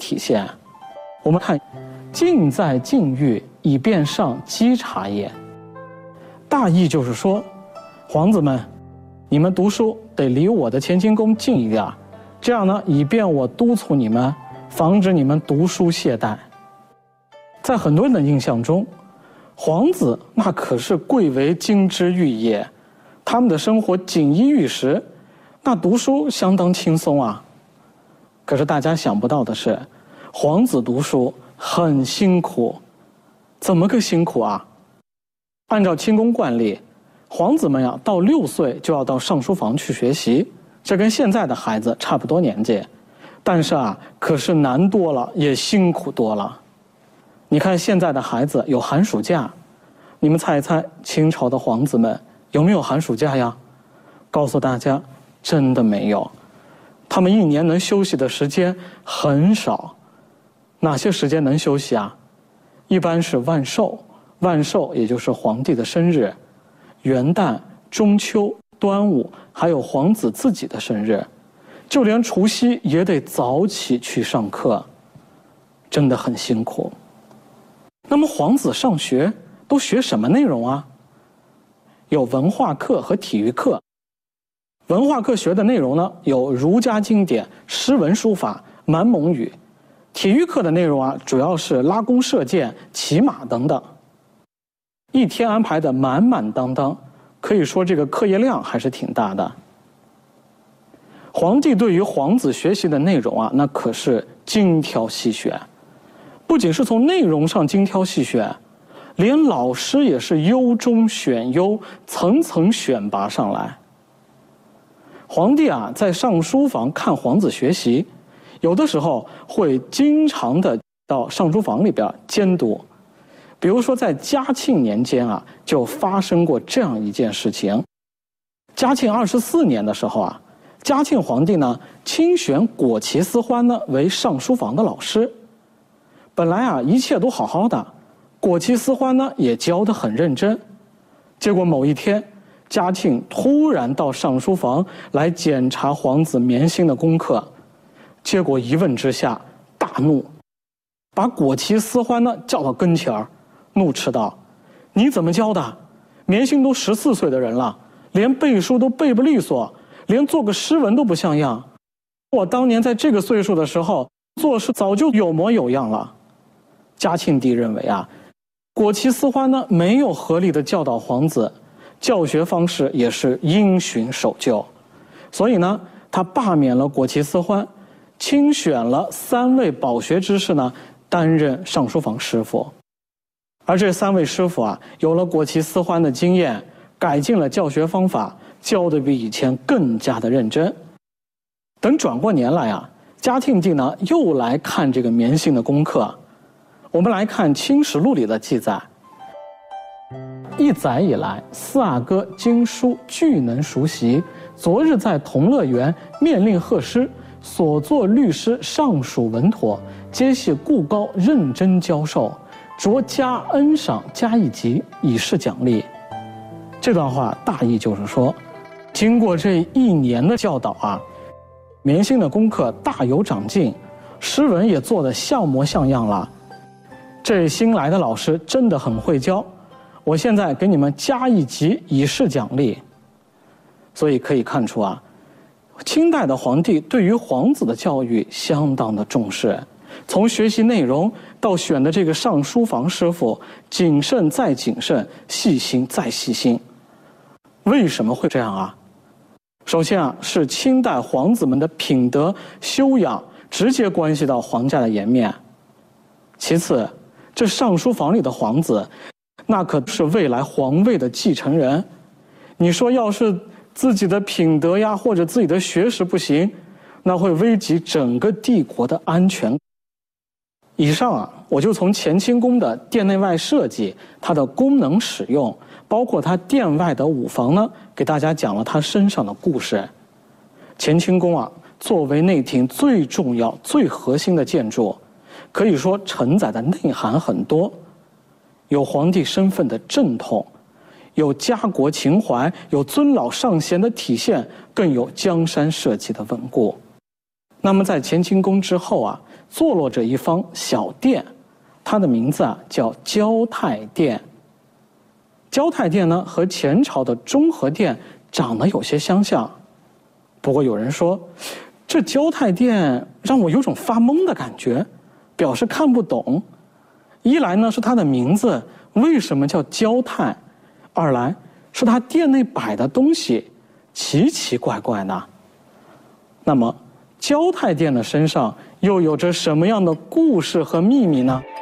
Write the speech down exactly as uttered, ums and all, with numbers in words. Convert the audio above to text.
体现。我们看，尽在禁欲，以便上稽查也。大意就是说，皇子们，你们读书得离我的乾清宫近一点，这样呢，以便我督促你们，防止你们读书懈怠。在很多人的印象中，皇子那可是贵为金枝玉叶，他们的生活锦衣玉食，那读书相当轻松啊。可是大家想不到的是，皇子读书很辛苦。怎么个辛苦啊？按照清宫惯例，皇子们呀，到六岁就要到上书房去学习，这跟现在的孩子差不多年纪。但是啊，可是难多了，也辛苦多了。你看现在的孩子有寒暑假，你们猜一猜，清朝的皇子们有没有寒暑假呀？告诉大家，真的没有。他们一年能休息的时间很少。哪些时间能休息啊？一般是万寿，万寿也就是皇帝的生日，元旦、中秋、端午，还有皇子自己的生日，就连除夕也得早起去上课，真的很辛苦。那么皇子上学都学什么内容啊？有文化课和体育课。文化课学的内容呢，有儒家经典、诗文书法、满蒙语。体育课的内容啊，主要是拉弓射箭、骑马等等。一天安排的满满当当，可以说这个课业量还是挺大的。皇帝对于皇子学习的内容啊，那可是精挑细选。不仅是从内容上精挑细选，连老师也是优中选优，层层选拔上来。皇帝啊，在上书房看皇子学习，有的时候会经常的到上书房里边监督。比如说在嘉庆年间啊，就发生过这样一件事情。嘉庆二十四年的时候啊，嘉庆皇帝呢亲选果齐思欢呢为上书房的老师。本来啊一切都好好的，果齐思欢呢也教得很认真。结果某一天，嘉庆突然到上书房来检查皇子绵星的功课，结果一问之下大怒，把果齐思欢呢叫到跟前儿，怒斥道：“你怎么教的？绵星都十四岁的人了，连背书都背不利索，连做个诗文都不像样。我当年在这个岁数的时候，做事早就有模有样了。”嘉庆帝认为啊，果齐思欢呢没有合理的教导皇子，教学方式也是因循守旧，所以呢，他罢免了果齐思欢，亲选了三位饱学之士呢担任上书房师傅。而这三位师傅啊，有了果齐思欢的经验，改进了教学方法，教得比以前更加的认真。等转过年来啊，嘉庆帝呢又来看这个绵星的功课。我们来看《清实录》里的记载：一载以来，四阿哥经书俱能熟习。昨日在同乐园面令贺师，所作律师尚属稳妥，皆系故高认真教授，着加恩赏加一级，以示奖励。这段话大意就是说，经过这一年的教导啊，绵星的功课大有长进，诗文也做得像模像样了。这新来的老师真的很会教，我现在给你们加一级以示奖励。所以可以看出啊，清代的皇帝对于皇子的教育相当的重视，从学习内容到选的这个上书房师傅，谨慎再谨慎，细心再细心。为什么会这样啊？首先啊，是清代皇子们的品德修养直接关系到皇家的颜面。其次，这上书房里的皇子，那可是未来皇位的继承人。你说要是自己的品德呀，或者自己的学识不行，那会危及整个帝国的安全。以上啊，我就从乾清宫的殿内外设计、它的功能使用，包括它殿外的五房呢，给大家讲了它身上的故事。乾清宫啊，作为内廷最重要、最核心的建筑，可以说承载的内涵很多，有皇帝身份的正统，有家国情怀，有尊老上贤的体现，更有江山社稷的稳固。那么在乾清宫之后啊， 坐落着一方小殿，它的名字啊叫交泰殿。交泰殿呢和前朝的中和殿长得有些相像，不过有人说，这交泰殿让我有种发懵的感觉，表示看不懂。一来呢是它的名字为什么叫交泰，二来是它殿内摆的东西奇奇怪怪的。那么交泰殿的身上又有着什么样的故事和秘密呢？